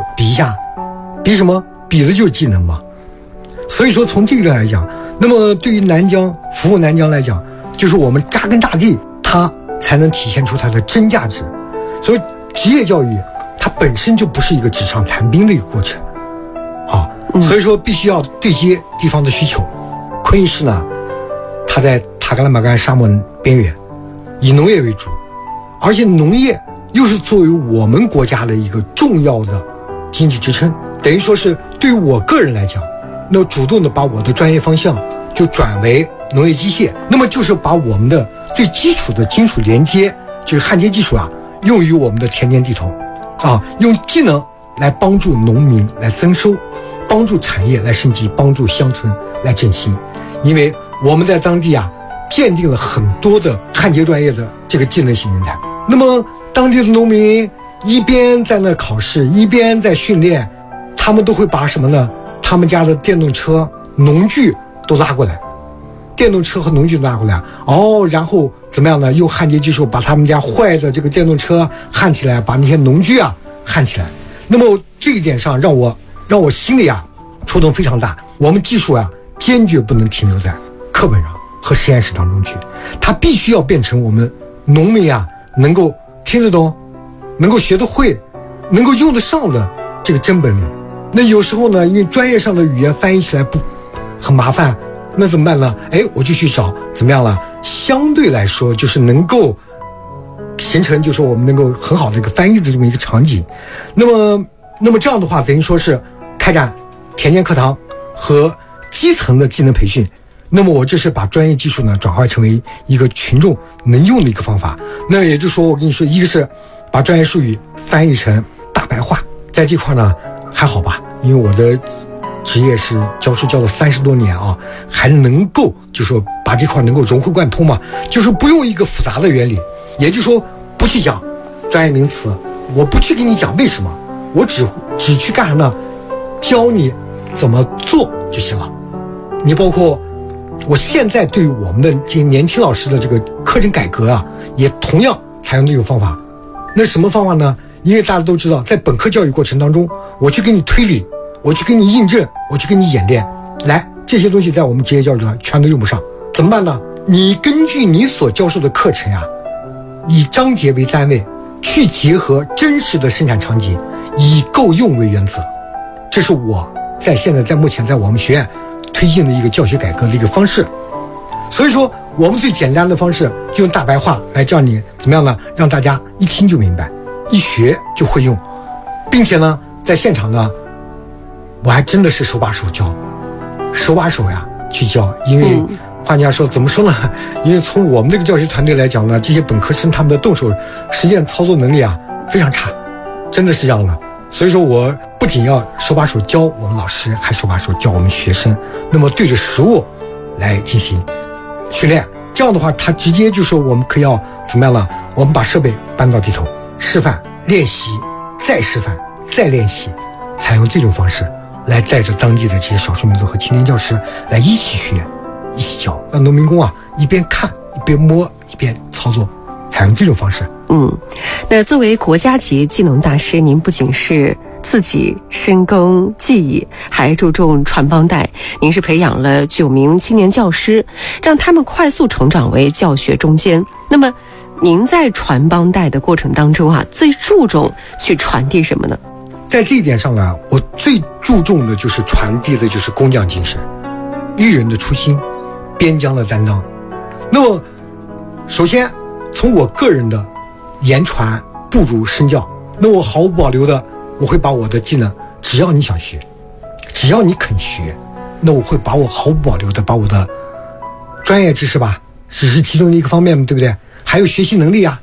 比一下，比什么？比的就是技能嘛。所以说从这个来讲，那么对于南疆服务南疆来讲，就是我们扎根大地，它才能体现出它的真价值。所以职业教育它本身就不是一个纸上谈兵的一个过程啊，所以说必须要对接地方的需求。昆玉市呢，它在塔克拉玛干沙漠边缘，以农业为主，而且农业又是作为我们国家的一个重要的经济支撑，等于说是对于我个人来讲，那主动的把我的专业方向就转为农业机械，那么就是把我们的最基础的金属连接，就是焊接技术啊，用于我们的田间地头啊，用技能来帮助农民来增收，帮助产业来升级，帮助乡村来振兴。因为我们在当地啊鉴定了很多的焊接专业的这个技能型人才，那么当地的农民一边在那考试，一边在训练，他们都会把什么呢？他们家的电动车、农具都拉过来，电动车和农具都拉过来然后怎么样呢？用焊接技术把他们家坏的这个电动车焊起来，把那些农具啊焊起来。那么这一点上让我心里啊触动非常大。我们技术啊坚决不能停留在课本上和实验室当中去，它必须要变成我们农民啊能够听得懂，能够学得会，能够用得上的这个真本领。那有时候呢，因为专业上的语言翻译起来不很麻烦，那怎么办呢？我就去找怎么样了？相对来说，就是能够形成，就是我们能够很好的一个翻译的这么一个场景。那么这样的话，等于说是开展田间课堂和基层的技能培训。那么我这是把专业技术呢转化成为一个群众能用的一个方法。那也就是说，我跟你说，一个是把专业术语翻译成大白话，在这块呢还好吧，因为我的职业是教书教了30多年啊，还能够就是说把这块能够融会贯通嘛，就是不用一个复杂的原理，也就是说不去讲专业名词，我不去给你讲为什么，我只去干啥呢？教你怎么做就行了。你包括我现在对于我们的这些年轻老师的这个课程改革啊，也同样采用这种方法。那什么方法呢？因为大家都知道，在本科教育过程当中，我去给你推理，我去给你印证，我去给你演练，来这些东西在我们职业教育上全都用不上，怎么办呢？你根据你所教授的课程啊，以章节为单位，去结合真实的生产场景，以够用为原则。这是我现在目前在我们学院推进的一个教学改革的一个方式。所以说我们最简单的方式就用大白话来教你怎么样呢？让大家一听就明白，一学就会用，并且呢在现场呢我还真的是手把手教，手把手呀去教。因为换句话说怎么说呢，因为从我们这个教学团队来讲呢，这些本科生他们的动手实践操作能力啊非常差，真的是这样的。所以说我不仅要手把手教我们老师，还手把手教我们学生，那么对着实物来进行训练。这样的话他直接就说我们可以要怎么样了，我们把设备搬到地头，示范练习，再示范再练习，采用这种方式来带着当地的这些少数民族和青年教师来一起学一起教，让农民工啊一边看一边摸一边操作，采用这种方式。 那作为国家级技能大师，您不仅是自己深耕技艺，还注重传帮带。您是培养了9名青年教师，让他们快速成长为教学中坚。那么您在传帮带的过程当中啊，最注重去传递什么呢？ 在这一点上呢，我最注重的就是传递的就是工匠精神，育人的初心，边疆的担当。那么首先从我个人的言传不如身教，那我毫无保留的我会把我的技能，只要你想学，只要你肯学，那我会把我毫无保留的把我的专业知识吧，只是其中的一个方面，对不对？还有学习能力啊，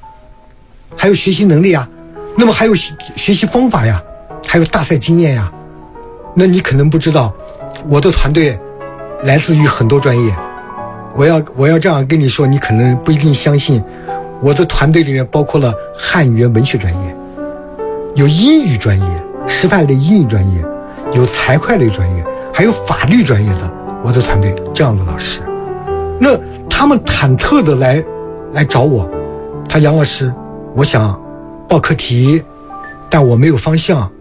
那么还有学习方法呀，还有大赛经验呀。那你可能不知道，我的团队来自于很多专业，我要这样跟你说，你可能不一定相信。我的团队里面包括了汉语言文学专业，有英语专业，师范类英语专业，有财会类专业，还有法律专业的我的团队这样的老师。那他们忐忑的来找我，杨老师，我想报课题，但我没有方向，